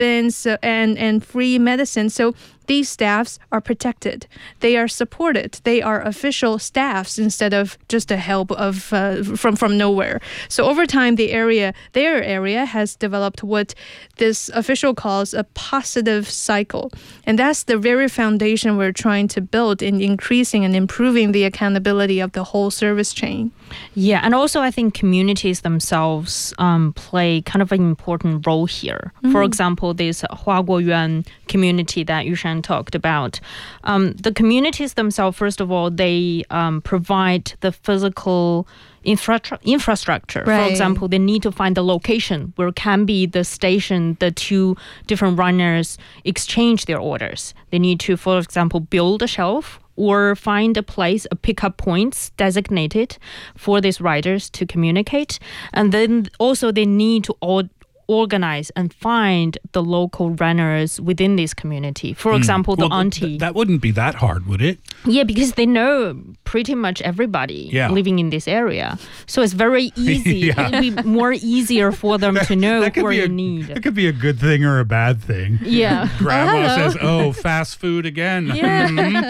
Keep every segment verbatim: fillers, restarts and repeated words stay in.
bins uh, and, and free medicine. So these staffs are protected. They are supported. They are official staffs instead of just a help of uh, from from nowhere. So over time, the area, their area, has developed what this official calls a positive cycle, and that's the very foundation we're trying to build in increasing and improving the accountability of the whole service chain. Yeah, and also I think communities themselves um, play kind of an important role here. Mm. For example, this Huaguoyuan community that Yushan talked about. Um, the communities themselves, first of all, they um, provide the physical infra- infrastructure. Right. For example, they need to find the location where can be the station, the two different runners exchange their orders. They need to, for example, build a shelf or find a place, a pickup points designated for these riders to communicate. And then also they need to all organize and find the local runners within this community. For example, the well, auntie. Th- that wouldn't be that hard, would it? Yeah, because they know pretty much everybody yeah. living in this area. So it's very easy. yeah. It'll be more easier for them that, to know where you a, need. It could be a good thing or a bad thing. Yeah. Grandma oh, says, oh, fast food again. Yeah.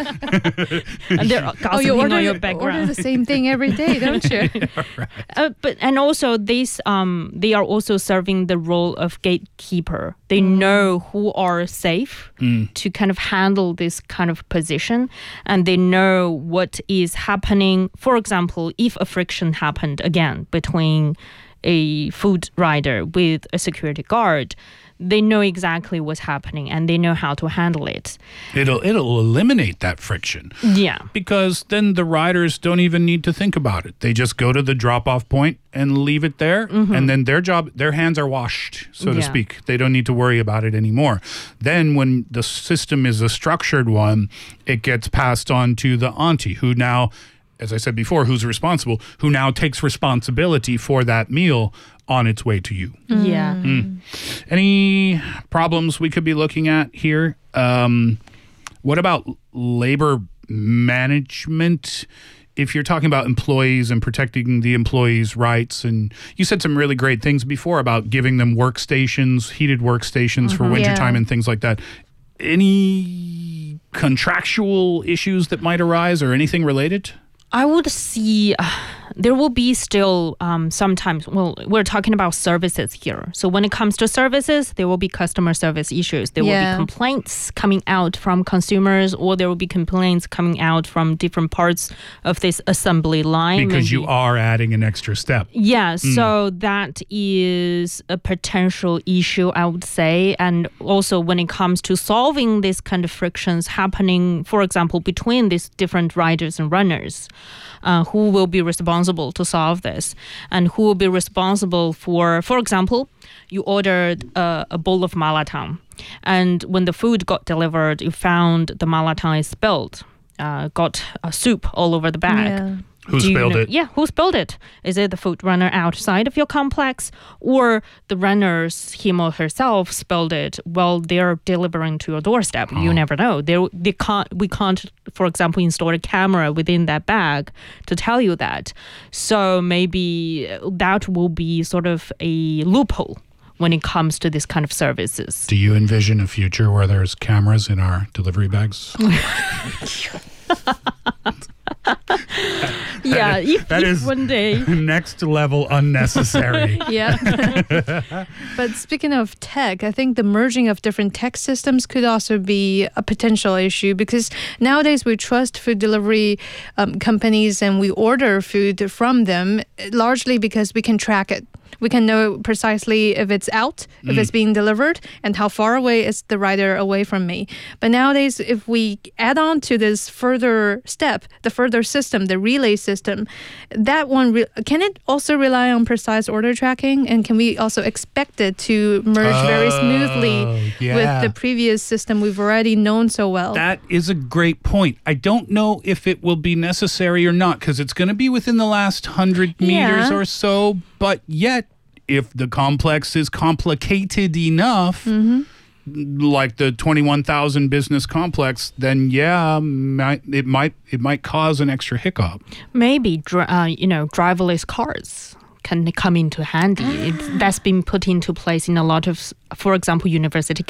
And they're gossiping oh, you order, on your background. order the same thing every day, don't you? yeah, right. uh, but and also these um they are also serving the role of gatekeeper. They mm. know who are safe mm. to kind of handle this kind of position, and they know what is happening. For example, if a friction happened again between a food rider with a security guard, they know exactly what's happening and they know how to handle it. It'll it'll eliminate that friction. Yeah. Because then the riders don't even need to think about it. They just go to the drop-off point and leave it there, mm-hmm. and then their job, their hands are washed, so to yeah. speak. They don't need to worry about it anymore. Then when the system is a structured one, it gets passed on to the auntie, who now, as I said before, who's responsible, who now takes responsibility for that meal on its way to you. Mm. Yeah. Mm. Any problems we could be looking at here? Um, what about labor management? If you're talking about employees and protecting the employees' rights, and you said some really great things before about giving them workstations, heated workstations mm-hmm. for wintertime yeah. and things like that. Any contractual issues that might arise or anything related? I would see uh, there will be still um, sometimes, well, we're talking about services here. So when it comes to services, there will be customer service issues. There yeah. will be complaints coming out from consumers, or there will be complaints coming out from different parts of this assembly line. Because maybe. you are adding an extra step. Yeah, mm. so that is a potential issue, I would say. And also when it comes to solving this kind of frictions happening, for example, between these different riders and runners, Uh, who will be responsible to solve this, and who will be responsible for, for example, you ordered a, a bowl of malatang, and when the food got delivered, you found the malatang is spilled, uh, got a soup all over the bag. Yeah. Who Do you spilled know- it? Yeah, who spilled it? Is it the food runner outside of your complex, or the runners, him or herself, spilled it while they're delivering to your doorstep? Oh. You never know. They they can't. We can't, for example, install a camera within that bag to tell you that. So maybe that will be sort of a loophole when it comes to this kind of services. Do you envision a future where there's cameras in our delivery bags? Yeah, if, that if is one day. Next level unnecessary. Yeah. But speaking of tech, I think the merging of different tech systems could also be a potential issue, because nowadays we trust food delivery um, companies and we order food from them largely because we can track it. We can know precisely if it's out, if mm. it's being delivered, and how far away is the rider away from me. But nowadays, if we add on to this further step, the further system, the relay system, that one, re- can it also rely on precise order tracking? And can we also expect it to merge oh, very smoothly yeah. with the previous system we've already known so well? That is a great point. I don't know if it will be necessary or not, because it's going to be within the last hundred meters Yeah. or so, but yet, if the complex is complicated enough, mm-hmm. like the twenty-one thousand business complex, then yeah, might, it might it might cause an extra hiccup. Maybe, dri- uh, you know, driverless cars can come into handy. It's, that's been put into place in a lot of, for example, university